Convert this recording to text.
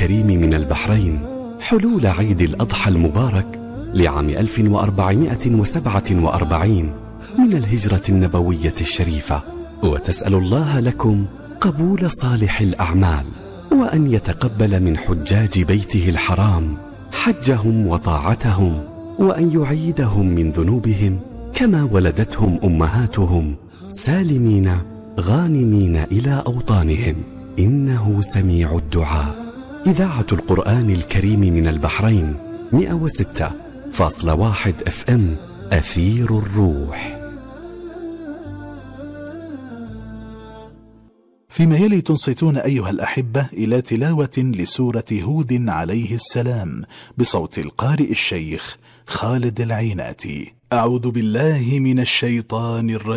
الكريم من البحرين حلول عيد الأضحى المبارك لعام 1447 من الهجرة النبوية الشريفة، وتسأل الله لكم قبول صالح الأعمال، وأن يتقبل من حجاج بيته الحرام حجهم وطاعتهم، وأن يعيدهم من ذنوبهم كما ولدتهم أمهاتهم سالمين غانمين إلى أوطانهم، إنه سميع الدعاء. إذاعة القرآن الكريم من البحرين 106.1 FM أثير الروح. فيما يلي تنصتون أيها الأحبة إلى تلاوة لسورة هود عليه السلام بصوت القارئ الشيخ خالد العيناتي. أعوذ بالله من الشيطان الرجيم.